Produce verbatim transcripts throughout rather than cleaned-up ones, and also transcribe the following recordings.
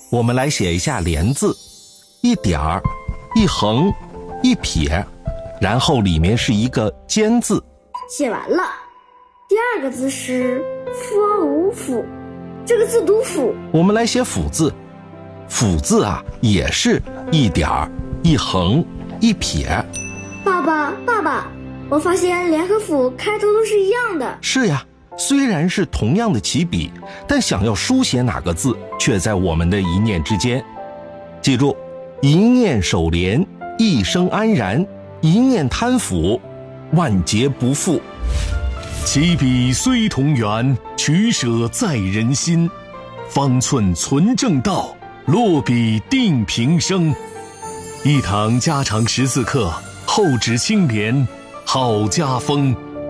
我们来写一下连字，一点儿，一横，一撇，然后里面是一个尖字。 写完了。第二个字是佛无府，这个字读府。 我们来写府字，府字啊也是一点儿，一横，一撇。 爸爸爸爸，我发现连和府开头都是一样的。 是呀，虽然是同样的起笔，但想要书写哪个字却在我们的一念之间。记住，一念守廉，一生安然，一念贪腐，万劫不复。 起笔虽同源，取舍在人心。方寸存正道，落笔定平生。一堂家常识字课，厚纸青莲，好家风。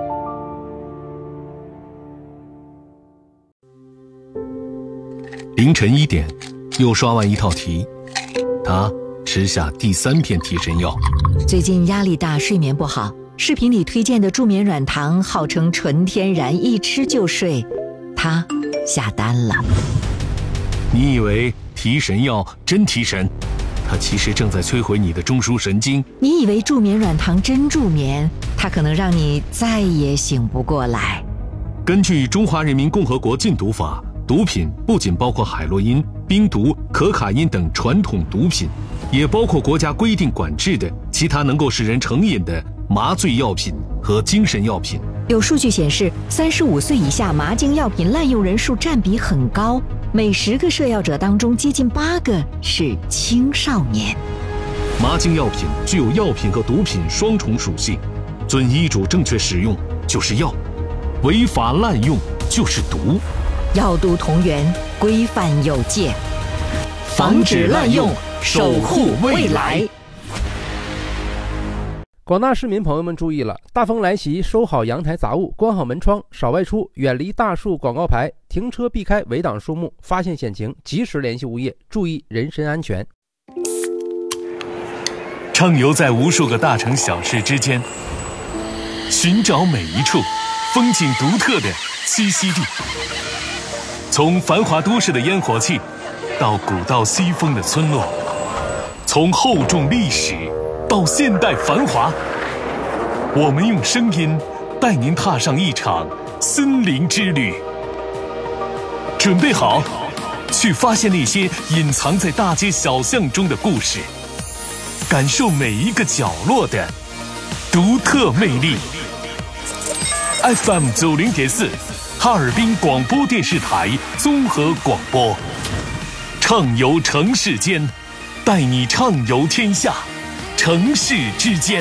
凌晨一点，又刷完一套题，他吃下第三片提神药。 最近压力大，睡眠不好。视频里推荐的助眠软糖号称纯天然，一吃就睡，他下单了。 你以为提神药真提神，它其实正在摧毁你的中枢神经。 你以为助眠软糖真助眠，它可能让你再也醒不过来。 根据《中华人民共和国禁毒法》，毒品不仅包括海洛因、冰毒、可卡因等传统毒品，也包括国家规定管制的其他能够使人成瘾的麻醉药品和精神药品。 有数据显示，三十五岁以下麻精药品滥用人数占比很高，每十个摄药者当中接近八个是青少年。 麻精药品具有药品和毒品双重属性，遵医嘱正确使用就是药，违法滥用就是毒。 药毒同源，规范有界， 防止滥用，守护未来。 广大市民朋友们注意了，大风来袭，收好阳台杂物，关好门窗，少外出，远离大树广告牌，停车避开围挡树木，发现险情及时联系物业，注意人身安全。 畅游在无数个大城小市之间，寻找每一处风景独特的栖息地。从繁华都市的烟火气，到古道西风的村落，从厚重历史到现代繁华，我们用声音带您踏上一场森林之旅。准备好，去发现那些隐藏在大街小巷中的故事，感受每一个角落的独特魅力。F M 九零点四，哈尔滨广播电视台综合广播，畅游城市间，带你畅游天下。城市之间，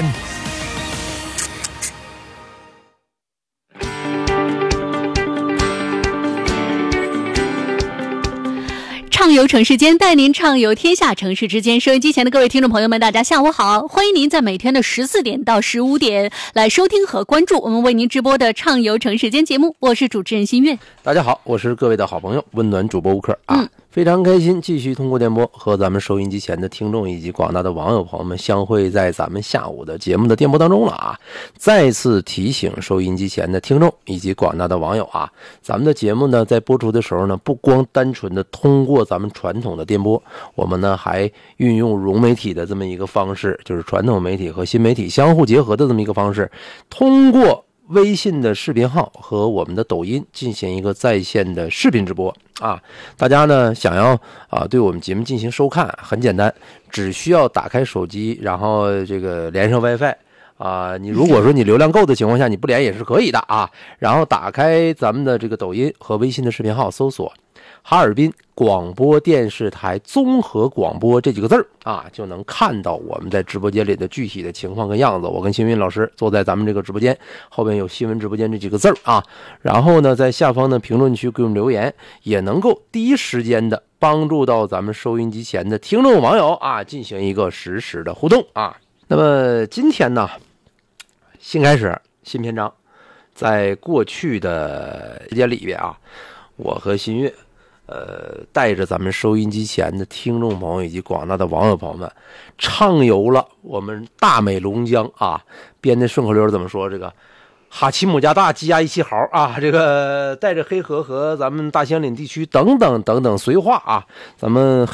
畅游城市间，带您畅游天下。城市之间，收音机前的各位听众朋友们，大家下午好！欢迎您在每天的十四点到十五点来收听和关注我们为您直播的畅游城市间节目。我是主持人新月。 大家好，我是各位的好朋友温暖主播吴克啊。 嗯非常开心，继续通过电波和咱们收音机前的听众以及广大的网友朋友们相会在咱们下午的节目的电波当中了啊！再次提醒收音机前的听众以及广大的网友啊，咱们的节目呢在播出的时候呢，不光单纯的通过咱们传统的电波，我们呢还运用融媒体的这么一个方式，就是传统媒体和新媒体相互结合的这么一个方式，通过微信的视频号和我们的抖音进行一个在线的视频直播啊！大家呢想要啊对我们节目进行收看，很简单，只需要打开手机，然后这个连上 WiFi 啊。你如果说你流量够的情况下，你不连也是可以的啊。然后打开咱们的这个抖音和微信的视频号，搜索哈尔滨广播电视台综合广播这几个字儿啊，就能看到我们在直播间里的具体的情况跟样子。我跟新云老师坐在咱们这个直播间后边，有新闻直播间这几个字儿啊，然后呢在下方的评论区给我们留言，也能够第一时间的帮助到咱们收音机前的听众网友啊，进行一个实时的互动啊。那么今天呢，新开始新篇章，在过去的时间里边啊，我和新月呃，带着咱们收音机前的听众朋友以及广大的网友朋友们，畅游了我们大美龙江啊，编的顺口溜怎么说？这个哈奇姆加大，鸡鸭一起嚎啊！这个带着黑河和咱们大兴岭地区等等等等绥化啊，咱们